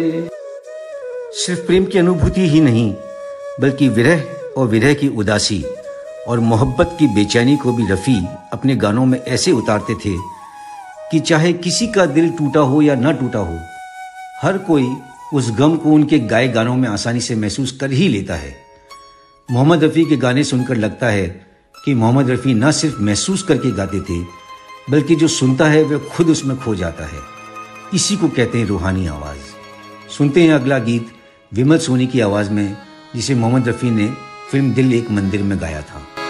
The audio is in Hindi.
सिर्फ प्रेम की अनुभूति ही नहीं, बल्कि विरह और विरह की उदासी और मोहब्बत की बेचैनी को भी रफ़ी अपने गानों में ऐसे उतारते थे कि चाहे किसी का दिल टूटा हो या ना टूटा हो, हर कोई उस गम को उनके गाए गानों में आसानी से महसूस कर ही लेता है। मोहम्मद रफ़ी के गाने सुनकर लगता है कि मोहम्मद रफ़ी न सिर्फ महसूस करके गाते थे, बल्कि जो सुनता है वह खुद उसमें खो जाता है। इसी को कहते हैं रूहानी आवाज़। सुनते हैं अगला गीत विमल सोनी की आवाज़ में, जिसे मोहम्मद रफ़ी ने फिल्म दिल एक मंदिर में गाया था।